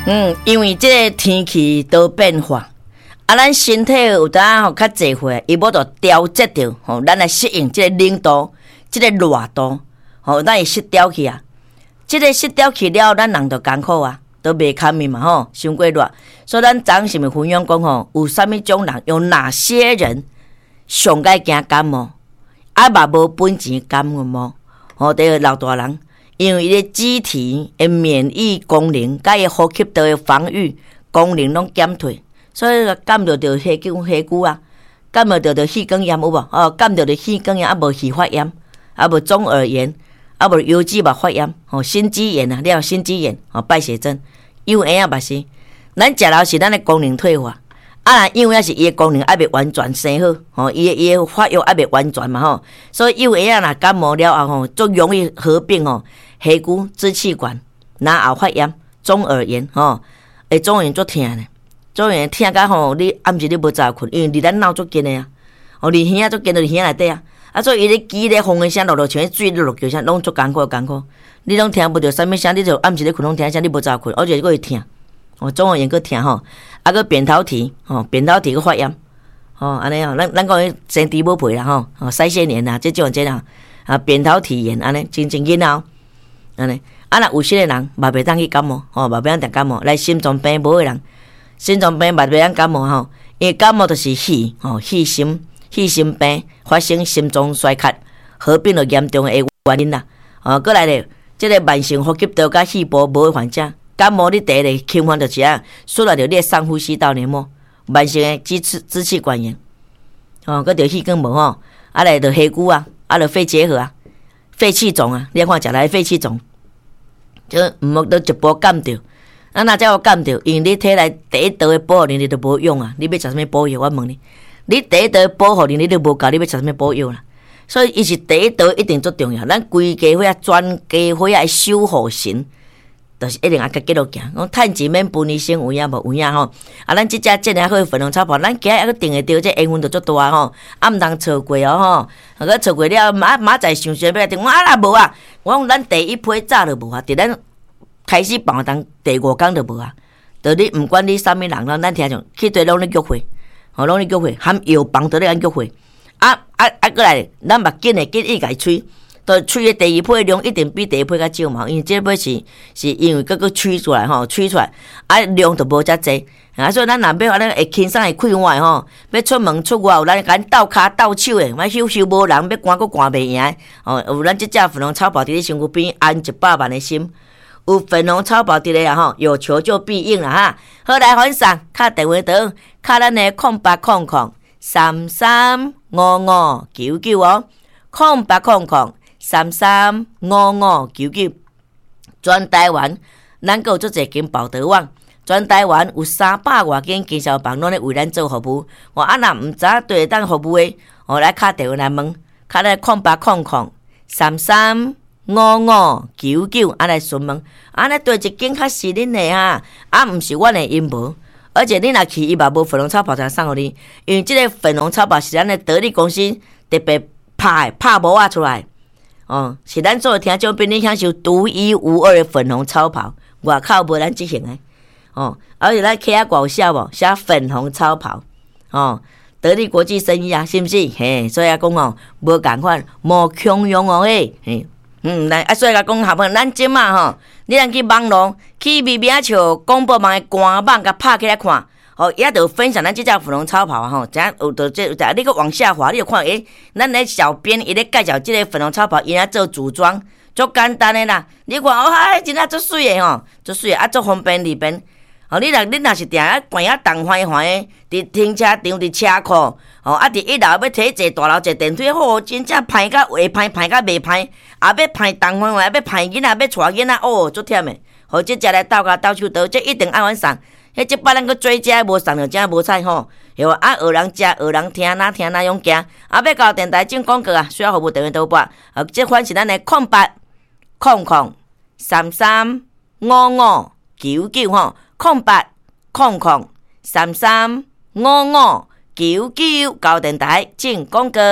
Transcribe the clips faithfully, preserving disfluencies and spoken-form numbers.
嗯，因为这个天气都变化，啊，咱身体有当吼较济岁，伊要着调节着吼，咱来适应这个冷度、这个热度，吼，咱会失调去啊。这个失调去了，咱人就艰苦啊，都袂堪面嘛吼，伤过热。所以咱昨是咪分享讲吼，有啥物种人，有哪些人上该惊感冒，啊嘛无本钱感冒，吼，第二老大人。因为伊个机体的免疫功能、甲伊呼吸道的防御功能拢减退，所以感到着细菌、细菌啊，感冒着着气管炎有无？哦，感到着气管炎啊，无气发炎，啊无中耳炎，啊无腰肌肉发炎，哦，心肌炎啊，了心肌炎，哦，败血症，幼婴啊嘛是，咱食老是咱的功能退化，啊，幼婴是伊的功能还未完全生好，哦，伊的伊的发育还未完全嘛吼，所以幼婴若感冒了后吼，就容易合并吼。气管、支气管、然后发炎、中耳炎，吼，会中耳炎足疼呢。中耳炎疼甲吼，你暗时你无早困，因为离咱脑足近的啊，哦，离耳仔足近，就离耳内底啊。啊，所以伊咧机咧风的声落落，像水落落叫声，拢足艰苦艰苦。你拢听不着啥物声，你就暗时咧困拢听声，你无早困，而且佫会疼。哦，中耳炎佫疼吼，啊佫扁桃体，吼，扁桃体佫发炎，吼，安尼吼，咱咱讲迄生猪母皮啦，吼，哦，腮腺炎啦，即种即啦，啊，扁桃体炎安尼，真真紧哦。安尼，啊，若有些个人嘛袂当去感冒，吼、哦，嘛袂当得感冒。来心脏病无个人，心脏病嘛袂当感冒吼，因为感冒就是气，吼、哦，气心气心病发生心脏衰竭，合并了严重的原因啦。哦，过来咧，即、这个慢性呼吸道甲气部无的患者，感冒你第一个轻患就是啊，输入着你的上呼吸道黏膜，慢性的支气支气管炎，哦，佮着气管无吼，啊来着黑骨啊，啊着肺结核啊。肺气肿啊，你看食来肺气肿，就毋好都一波感着。啊，若才有感着，因为你体内第一道的保护力你都无用啊，你要食啥物补药？我问你，你第一道的保护力你都无够，你要食啥物补药啦？所以伊是第一道一定足重要。咱规家伙啊，全家伙啊守护神，就是一定要甲继续行。讲趁钱免分你先有影无有影吼。啊，咱即只即个好粉红草泡，咱今日还佫定会着，这缘分就足大吼。啊，毋通错过哦吼。啊，佫错过了，马马仔想想要来定，我啊无啊。我讲咱第一批早就无啊，伫咱开始办当第五工就无啊。就你毋管你啥物人咯，咱听上去对拢咧约会，吼拢咧约会，含药房都咧安约会。啊啊啊！过来，咱目镜诶，建议家吹。都吹的第二批量一定比第一批较少嘛，因为这批是是因为佮佮吹出来吼，吹出来啊量就无遮济啊，所以咱若要安尼会轻松会快活吼，要出门出外有咱敢斗骹斗手的，莫休休无人，要赶佮赶袂赢哦。有咱即只粉红草包伫你身躯边，安一百万的心，有粉红草包伫咧啊吼，有求就必应啦哈。好来分享，敲电话倒，敲咱的空八空空三三五五九九哦，空八空空。三三五五九九，全台湾咱有足侪间报道网，全台湾有三百外间经销房，拢咧为咱做服务。我啊若毋知对会当服务诶，我来敲电话来问，敲来空八空空三三五五九九，啊来询问，啊来对一间较是恁诶哈，啊毋是阮诶阴谋。而且你若去，伊嘛无粉红草包才送互你，因为即个粉红草包是咱诶得力公司特别拍拍模啊出来。哦，是咱做听众朋友享受独一无二的粉红超跑，外口无咱即型的。哦，而且咱起啊搞笑无，写粉红超跑。哦，得力国际生意啊，是毋是？嘿，所以啊讲哦，无共款，无强用哦嘿。嘿，嗯，来啊，所以啊讲下半，咱即马吼，你通去网络去微微笑广播网的官网，甲拍起来看。哦，也著分享咱即只粉红超跑吼，怎有着这，你个往下滑，你就看诶，咱咧小编伊咧介绍即个粉红超跑，伊咧做组装，足简单诶啦。你看哦，嗨，真正足水诶吼，足水啊，足方便利便。哦，你若你若是定啊惯啊动欢欢诶，伫停车场、伫车库，哦啊，伫一楼要摕坐大楼坐电梯，吼、哦，真正歹甲会歹，歹甲袂歹，啊要歹动欢欢，要歹囡仔，要带囡仔，哦，足忝诶。好，即只来斗甲斗手刀，这一定爱阮送。迄即摆咱个做遮无送着遮无彩吼，对无？啊，学人食，学人听，哪听哪样行。啊，要到电台进广告啊，需要服务电话倒拨。啊，即款是咱的空八空空三三五五九九吼，空八空空三三五五九九到电台进广告。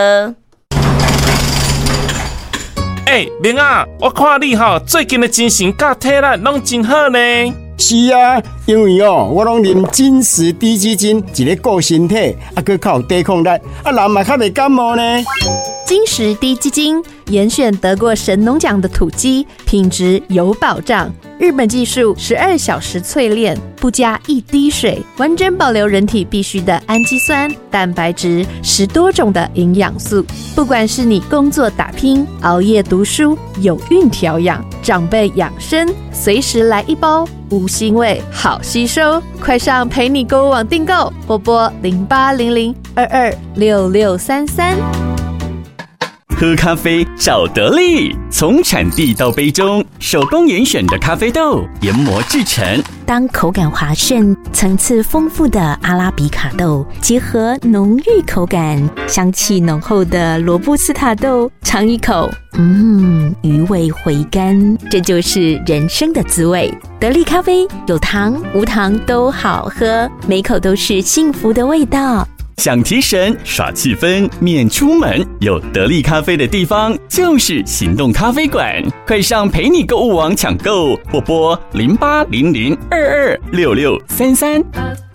哎、欸，明啊，我看你吼最近的精神甲体力拢真好呢。 是啊，因为哦，我拢啉金石低基金，一个顾身体，啊，佮靠抵抗力，啊，人嘛较袂感冒呢。 金石低基金严选得过神农奖的土鸡，品质有保障。日本技术十二小时淬炼，不加一滴水，完整保留人体必需的氨基酸、蛋白质、十多种的营养素。不管是你工作打拼、熬夜读书、有孕调养、长辈养生，随时来一包，无腥味，好吸收。快上陪你购物网订购，或拨零八零零二二六六三三。 喝咖啡找得力，从产地到杯中，手工严选的咖啡豆研磨制成。 当口感滑顺、层次丰富的阿拉比卡豆结合浓郁口感、香气浓厚的罗布斯塔豆，尝一口，嗯，余味回甘，这就是人生的滋味。得力咖啡有糖无糖都好喝，每口都是幸福的味道。 想提神耍气氛免出门，有得力咖啡的地方就是行动咖啡馆。快上陪你购物网抢购，或拨零八零零二二六六三三。耶，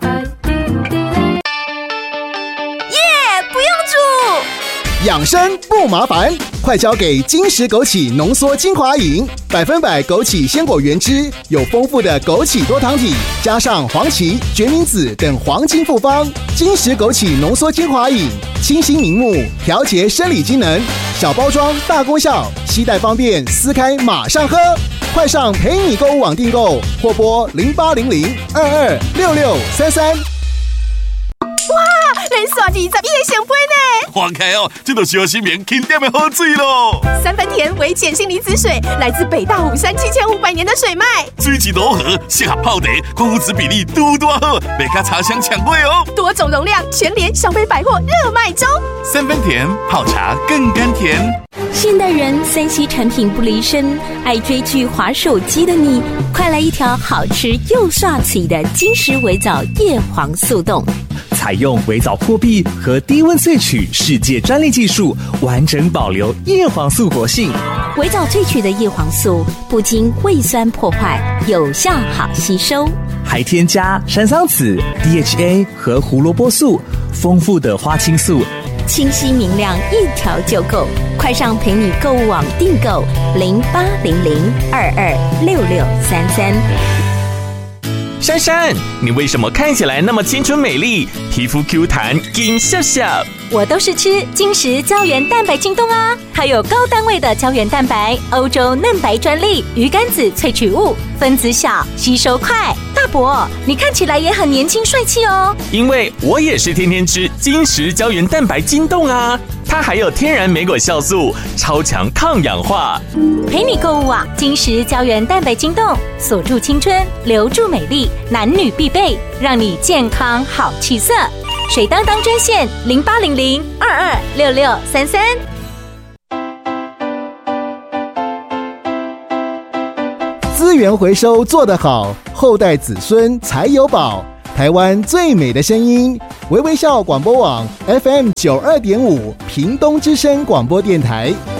不用煮， 养生不麻烦，快交给金石枸杞浓缩精华饮，百分百枸杞鲜果原汁，有丰富的枸杞多糖体，加上黄芪、决明子等黄金复方。金石枸杞浓缩精华饮，清新明目，调节生理机能，小包装大功效，携带方便，撕开马上喝。快上陪你购物网订购，或拨零八零零二二六六三三。 哇，连续二十一个成杯呢！ 哇开哦，这都小心棉轻点的好水咯。 三分甜微碱性离子水，来自北大武山七千五百年的水脉， 水质柔和，适合泡茶，矿物质比例嘟嘟好，别卡茶香抢味哦。 多种容量，全联小北百货热卖中。 三分甜，泡茶更甘甜。 现代人三 C 产品不离身，爱追剧滑手机的你，快来一条好吃又刷嘴的金石微藻叶黄素冻。 采用微藻破壁和低温萃取世界专利技术，完整保留叶黄素活性。 微藻萃取的叶黄素不经胃酸破坏，有效好吸收， 还添加山桑子、D H A 和胡萝卜素，丰富的花青素， 清晰明亮，一条就够。快上陪你购物网订购零八零零二二六六三三。 珊珊，你为什么看起来那么青春美丽，皮肤 Q 弹，金笑笑？ 我都是吃金石胶原蛋白精冻啊，它有高单位的胶原蛋白，欧洲嫩白专利，鱼肝子萃取物，分子小，吸收快。大伯，你看起来也很年轻帅气哦。 因为我也是天天吃金石胶原蛋白精冻啊，它还有天然莓果酵素，超强抗氧化。 陪你购物网，金石胶原蛋白精冻，锁住青春，留住美丽，男女必备，让你健康好气色。水当当专线零八零零二二六六三三。 资源回收做得好，后代子孙才有宝。台湾最美的声音，微微笑广播网 F M 九二点五，屏东之声广播电台。